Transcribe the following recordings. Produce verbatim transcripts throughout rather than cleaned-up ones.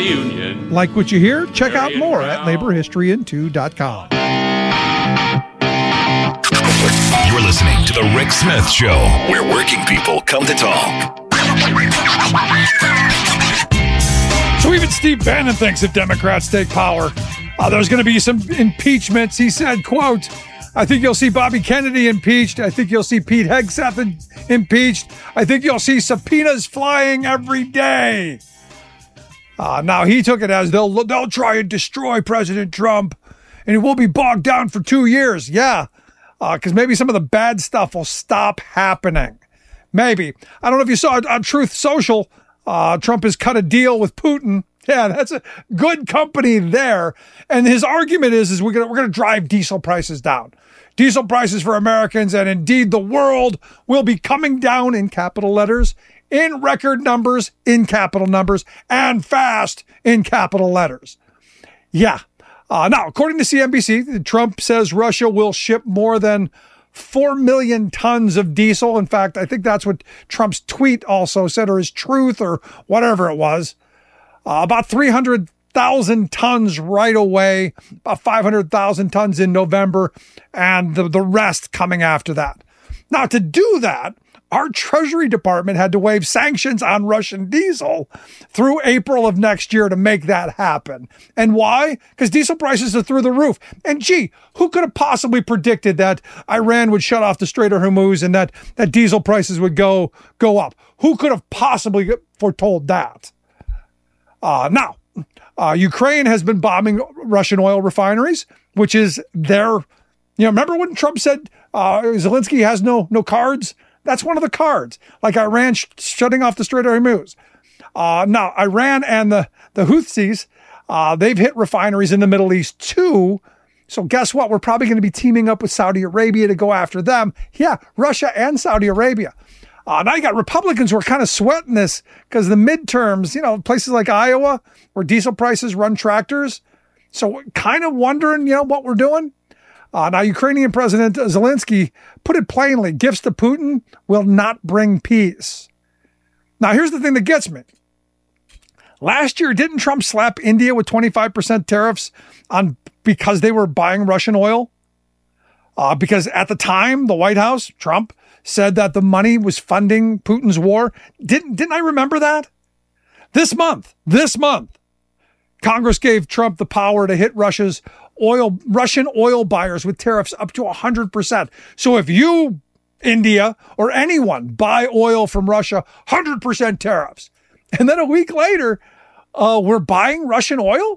union. Like what you hear? Check out Carrying more around. at labor history in two dot com. You're listening to The Rick Smith Show, where working people come to talk. So even Steve Bannon thinks if Democrats take power, uh, there's going to be some impeachments. He said, quote, I think you'll see Bobby Kennedy impeached. I think you'll see Pete Hegseth in- impeached. I think you'll see subpoenas flying every day. Uh, now, he took it as they'll, they'll try and destroy President Trump, and he will be bogged down for two years. Yeah, because uh, maybe some of the bad stuff will stop happening. Maybe. I don't know if you saw on Truth Social, uh, Trump has cut a deal with Putin. Yeah, that's a good company there. And his argument is, is we're going we're gonna drive diesel prices down. Diesel prices for Americans, and indeed the world, will be coming down in capital letters, in record numbers, in capital numbers, and fast in capital letters. Yeah. Uh, now, according to C N B C, Trump says Russia will ship more than four million tons of diesel. In fact, I think that's what Trump's tweet also said, or his truth, or whatever it was. Uh, about three hundred thousand tons right away, about five hundred thousand tons in November, and the, the rest coming after that. Now, to do that, our Treasury Department had to waive sanctions on Russian diesel through April of next year to make that happen. And why? Because diesel prices are through the roof. And gee, who could have possibly predicted that Iran would shut off the Strait of Hormuz and that, that diesel prices would go, go up? Who could have possibly foretold that? Uh, now, uh, Ukraine has been bombing Russian oil refineries, which is their, you know, remember when Trump said uh, Zelensky has no no cards? That's one of the cards, like Iran sh- shutting off the Strait of Hormuz. Uh, now, Iran and the, the Houthis, uh, they've hit refineries in the Middle East too. So guess what? We're probably going to be teaming up with Saudi Arabia to go after them. Yeah, Russia and Saudi Arabia. Uh, now you got Republicans who are kind of sweating this because the midterms, you know, places like Iowa where diesel prices run tractors. So kind of wondering, you know, what we're doing. Uh, now, Ukrainian President Zelensky put it plainly, gifts to Putin will not bring peace. Now, here's the thing that gets me. Last year, didn't Trump slap India with twenty-five percent tariffs on because they were buying Russian oil? Uh, because at the time, the White House, Trump, said that the money was funding Putin's war. Didn't, didn't I remember that? This month, this month, Congress gave Trump the power to hit Russia's oil, Russian oil buyers with tariffs up to one hundred percent. So if you, India, or anyone buy oil from Russia, one hundred percent tariffs. And then a week later, uh, we're buying Russian oil?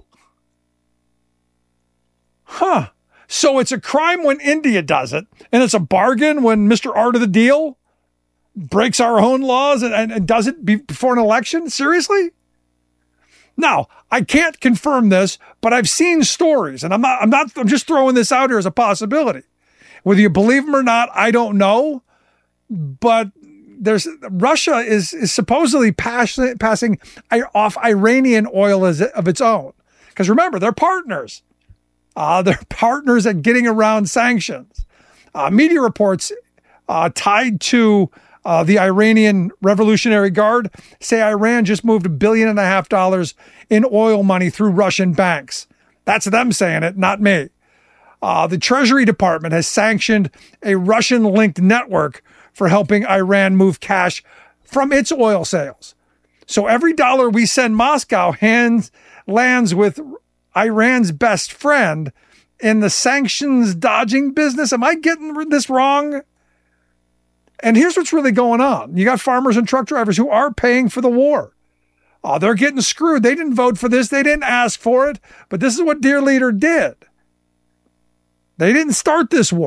Huh. So it's a crime when India does it, and it's a bargain when Mister Art of the Deal breaks our own laws and, and, and does it be, before an election? Seriously? Now, I can't confirm this, but I've seen stories, and I'm not, I'm not, I'm just throwing this out here as a possibility. Whether you believe them or not, I don't know, but there's, Russia is, is supposedly pass, passing off Iranian oil as, of its own. Because remember, they're partners. Uh, they're partners at getting around sanctions. Uh, media reports uh, tied to Uh, the Iranian Revolutionary Guard say Iran just moved a billion and a half dollars in oil money through Russian banks. That's them saying it, not me. Uh, the Treasury Department has sanctioned a Russian-linked network for helping Iran move cash from its oil sales. So every dollar we send Moscow hands, lands with Iran's best friend in the sanctions dodging business. Am I getting this wrong? And here's what's really going on. You got farmers and truck drivers who are paying for the war. Oh, they're getting screwed. They didn't vote for this. They didn't ask for it. But this is what Dear Leader did. They didn't start this war.